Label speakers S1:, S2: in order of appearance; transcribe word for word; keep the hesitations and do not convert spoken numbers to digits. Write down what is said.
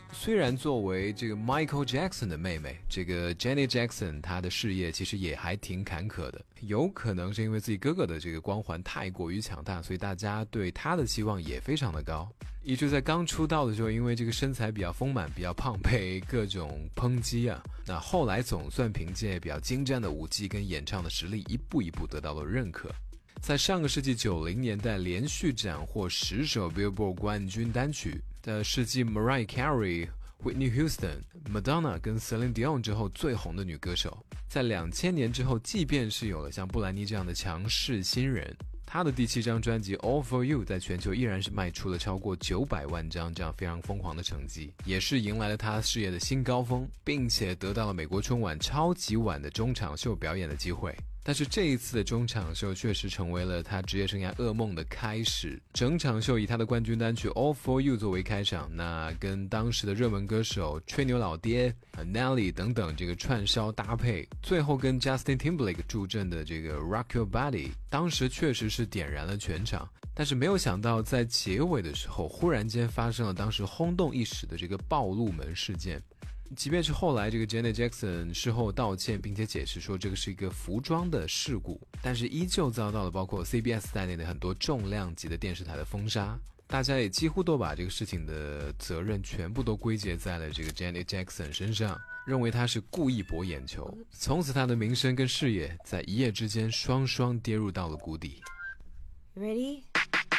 S1: 虽然作为这个 Michael Jackson 的妹妹，这个 Janet Jackson 她的事业其实也还挺坎坷的，有可能是因为自己哥哥的这个光环太过于强大，所以大家对她的期望也非常的高，以致在刚出道的时候，因为这个身材比较丰满比较胖，被各种抨击啊。那后来总算凭借比较精湛的舞技跟演唱的实力，一步一步得到了认可。在上个世纪九零年代连续斩获十首 Billboard 冠军单曲的是继 Mariah Carey、Whitney Houston、Madonna 跟 Celine Dion 之后最红的女歌手。在两千年之后，即便是有了像布兰妮这样的强势新人，她的第七张专辑 All For You 在全球依然是卖出了超过九百万张这样非常疯狂的成绩，也是迎来了她事业的新高峰，并且得到了美国春晚超级晚的中场秀表演的机会。但是这一次的中场秀确实成为了他职业生涯噩梦的开始。整场秀以他的冠军单曲 All For You 作为开场，那跟当时的热门歌手吹牛老爹 Nelly 等等这个串烧搭配，最后跟 Justin Timberlake 助阵的这个 Rock Your Body， 当时确实是点燃了全场。但是没有想到在结尾的时候，忽然间发生了当时轰动一时的这个暴露门事件。即便是后来这个 Janet Jackson 事后道歉，并且解释说这个是一个服装的事故，但是依旧遭到了包括 C B S 在内的很多重量级的电视台的封杀。大家也几乎都把这个事情的责任全部都归结在了这个 Janet Jackson 身上，认为她是故意博眼球。从此她的名声跟事业在一夜之间双双跌入到了谷底。
S2: Ready?